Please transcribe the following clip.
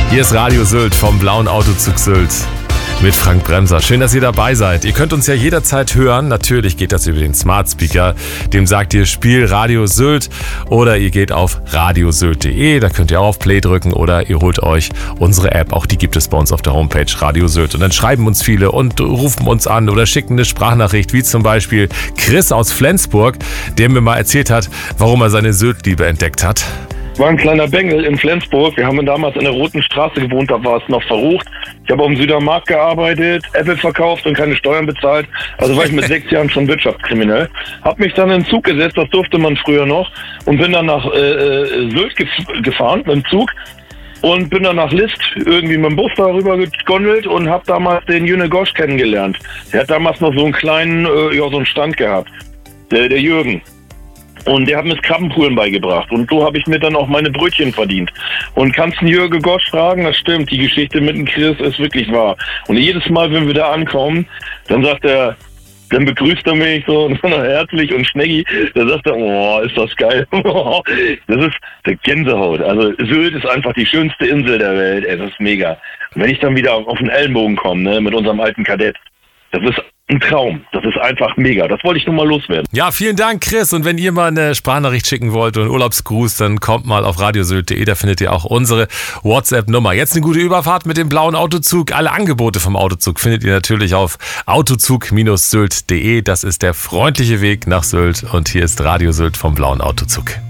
Hier ist Radio Sylt vom blauen Autozug Sylt mit Frank Bremser. Schön, dass ihr dabei seid. Ihr könnt uns ja jederzeit hören. Natürlich geht das über den Smart Speaker. Dem sagt ihr Spiel Radio Sylt oder ihr geht auf radiosylt.de. Da könnt ihr auch auf Play drücken oder ihr holt euch unsere App. Auch die gibt es bei uns auf der Homepage Radio Sylt. Und dann schreiben uns viele und rufen uns an oder schicken eine Sprachnachricht, wie zum Beispiel Chris aus Flensburg, der mir mal erzählt hat, warum er seine Sylt-Liebe entdeckt hat. Ich war ein kleiner Bengel in Flensburg. Wir haben damals in der Roten Straße gewohnt, da war es noch verrucht. Ich habe auf dem Südermarkt gearbeitet, Apple verkauft und keine Steuern bezahlt. Also war ich mit 6 Jahren schon wirtschaftskriminell. Hab mich dann in den Zug gesetzt, das durfte man früher noch, und bin dann nach Sylt gefahren mit dem Zug und bin dann nach List irgendwie mit dem Bus darüber gegondelt und habe damals den Jüne Gosch kennengelernt. Der hat damals noch so einen kleinen, so einen Stand gehabt, der Jürgen. Und der hat mir das Krabbenpoolen beigebracht. Und so habe ich mir dann auch meine Brötchen verdient. Und kannst du Jürgen Gosch fragen? Das stimmt, die Geschichte mit dem Chris ist wirklich wahr. Und jedes Mal, wenn wir da ankommen, dann begrüßt er mich so herzlich und schneggi. Da sagt er, oh, ist das geil. Das ist der Gänsehaut. Also Sylt ist einfach die schönste Insel der Welt. Es ist mega. Und wenn ich dann wieder auf den Ellenbogen komme, ne, mit unserem alten Kadett, das ist ein Traum. Das ist einfach mega. Das wollte ich nur mal loswerden. Ja, vielen Dank, Chris. Und wenn ihr mal eine Sprachnachricht schicken wollt und einen Urlaubsgruß, dann kommt mal auf radiosylt.de. Da findet ihr auch unsere WhatsApp-Nummer. Jetzt eine gute Überfahrt mit dem blauen Autozug. Alle Angebote vom Autozug findet ihr natürlich auf autozug-sylt.de. Das ist der freundliche Weg nach Sylt. Und hier ist Radio Sylt vom blauen Autozug.